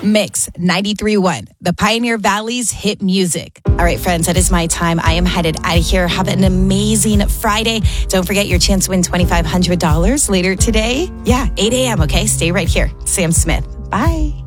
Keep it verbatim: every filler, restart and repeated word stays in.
Mix ninety-three point one, the Pioneer Valley's hit music. All right, friends, that is my time. I am headed out of here. Have an amazing Friday. Don't forget your chance to win twenty-five hundred dollars later today. Yeah, eight a.m., okay? Stay right here. Sam Smith. Bye.